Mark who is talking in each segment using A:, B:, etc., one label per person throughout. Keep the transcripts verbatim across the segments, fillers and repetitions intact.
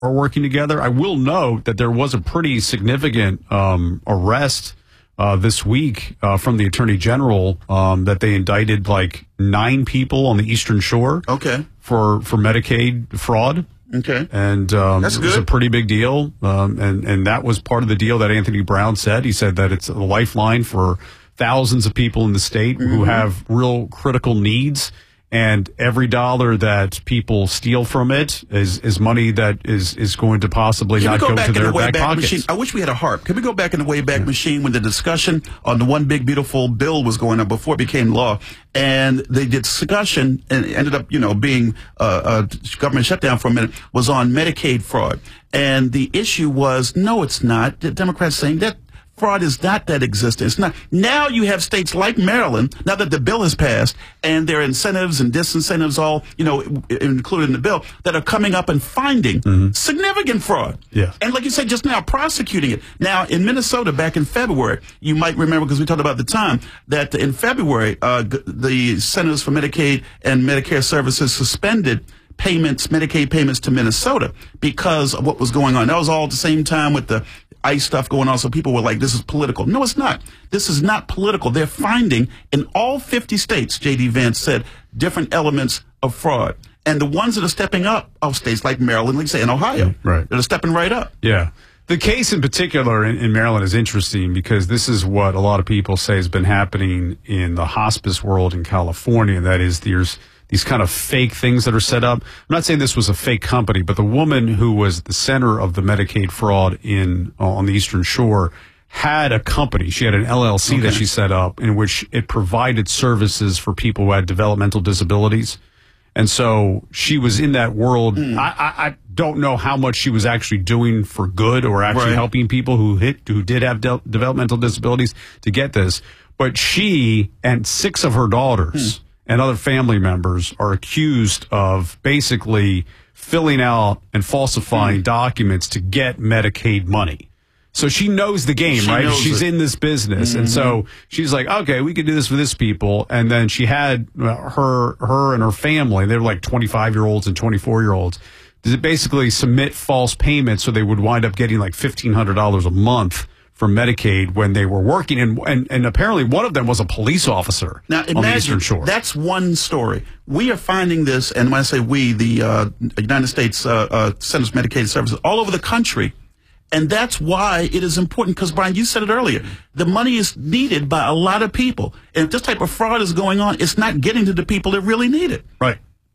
A: are working together. I will note that there was a pretty significant um, arrest uh, this week uh, from the Attorney General um, that they indicted like nine people on the Eastern Shore
B: okay.
A: for, for Medicaid fraud.
B: Okay.
A: And um,
B: That's
A: it was
B: good.
A: a pretty big deal. Um, and, and that was part of the deal that Anthony Brown said. He said that it's a lifeline for thousands of people in the state mm-hmm. who have real critical needs. And every dollar that people steal from it is, is money that is, is going to possibly
B: Can
A: not
B: go,
A: go
B: back
A: to their
B: in the
A: back pockets.
B: Machine? I wish we had a harp. Can we go back in the Wayback yeah. Machine when the discussion on the One Big Beautiful Bill was going on before it became law? And the discussion and ended up, you know, being uh, a government shutdown for a minute was on Medicaid fraud. And the issue was, no, it's not. The Democrats saying that fraud is not that existent. It's not. Now you have states like Maryland, now that the bill has passed, and there are incentives and disincentives all, you know, included in the bill, that are coming up and finding mm-hmm. significant fraud.
A: Yeah.
B: And like you said just now, prosecuting it. Now, in Minnesota, back in February, you might remember, because we talked about the time, that in February, uh, the Centers for Medicaid and Medicare Services suspended payments, Medicaid payments to Minnesota because of what was going on. That was all at the same time with the ICE stuff going on, so people were like, this is political. No, it's not. This is not political. They're finding in all fifty states, J D. Vance said, different elements of fraud. And the ones that are stepping up are states like Maryland, like say, and Ohio,
A: right.
B: that are stepping right up.
A: Yeah. The case in particular in, in Maryland is interesting because this is what a lot of people say has been happening in the hospice world in California. That is, there's these kind of fake things that are set up. I'm not saying this was a fake company, but the woman who was the center of the Medicaid fraud in uh, on the Eastern Shore had a company. She had an L L C okay. that she set up in which it provided services for people who had developmental disabilities. And so she was in that world. Mm. I, I, I don't know how much she was actually doing for good or actually
B: right.
A: helping people who hit who did have de- developmental disabilities to get this. But she and six of her daughters mm. and other family members are accused of basically filling out and falsifying mm. documents to get Medicaid money. So she knows the game,
B: she
A: right? She's
B: it.
A: in this business. Mm-hmm. And so she's like, okay, we can do this for this people. And then she had her, her and her family, they were like twenty-five year olds and twenty-four year olds, to basically submit false payments so they would wind up getting like fifteen hundred dollars a month from Medicaid when they were working. And, and, and apparently one of them was a police officer
B: now,
A: on the Eastern Shore.
B: That's one story. We are finding this, and when I say we, the uh, United States uh, uh, Centers for Medicaid Services all over the country. And that's why it is important, because, Brian, you said it earlier. The money is needed by a lot of people. And if this type of fraud is going on, it's not getting to the people that really need it.
A: Right.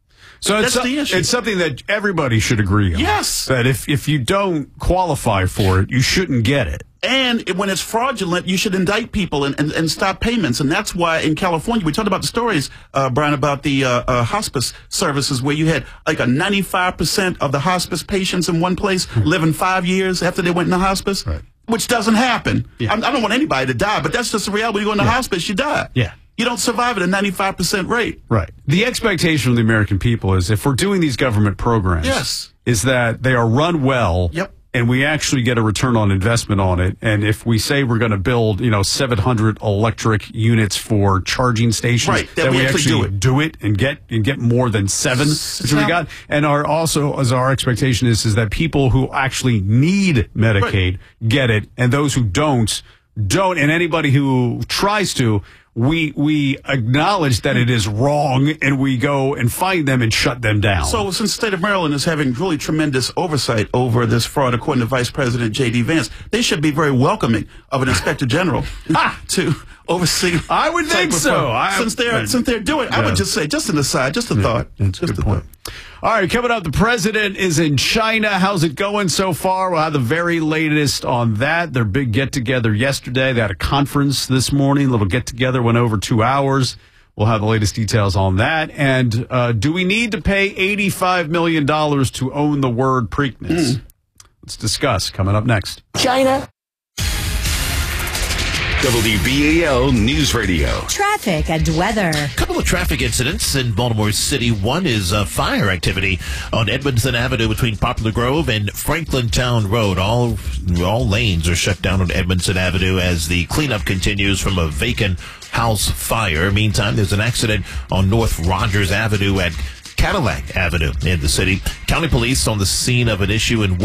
A: So
B: that's
A: it's,
B: the issue.
A: It's something that everybody should agree on.
B: Yes.
A: That if, if you don't qualify for it, you shouldn't get it.
B: And when it's fraudulent, you should indict people and, and, and stop payments. And that's why in California, we talked about the stories, uh, Brian, about the uh, uh, hospice services where you had like a ninety-five percent of the hospice patients in one place living five years after they went into hospice,
A: right.
B: which doesn't happen.
A: Yeah.
B: I, I don't want anybody to die, but that's just the reality. When you go into
A: yeah.
B: hospice, you die.
A: Yeah.
B: You don't survive at a ninety-five percent rate.
A: Right. The expectation of the American people is if we're doing these government programs,
B: yes.
A: is that they are run well.
B: Yep.
A: And we actually get a return on investment on it. And if we say we're going to build, you know, seven hundred electric units for charging stations,
B: right, that,
A: that
B: we,
A: we
B: actually,
A: actually
B: do it,
A: do it and get and get more than seven, which we got. And our also as our expectation is is that people who actually need Medicaid
B: right.
A: get it, and those who don't don't, and anybody who tries to. We we acknowledge that it is wrong, and we go and find them and shut them down.
B: So since the state of Maryland is having really tremendous oversight over this fraud, according to Vice President J D. Vance, they should be very welcoming of an Inspector General to oversee.
A: I would think so.
B: I, since they're I, since they're doing, yeah. I would just say, just an aside, just a yeah, thought.
A: That's
B: just
A: a good point. Thought. All right, coming up, the president is in China. How's it going so far? We'll have the very latest on that. Their big get-together yesterday. They had a conference this morning. A little get-together went over two hours. We'll have the latest details on that. And uh, do we need to pay eighty-five million dollars to own the word Preakness? Mm. Let's discuss coming up next.
C: China.
D: W B A L News Radio.
C: Traffic and weather.
E: A couple of traffic incidents in Baltimore City. One is uh, fire activity on Edmondson Avenue between Poplar Grove and Franklin Town Road. All all lanes are shut down on Edmondson Avenue as the cleanup continues from a vacant house fire. Meantime, there's an accident on North Rogers Avenue at Cadillac Avenue in the city. County police on the scene of an issue in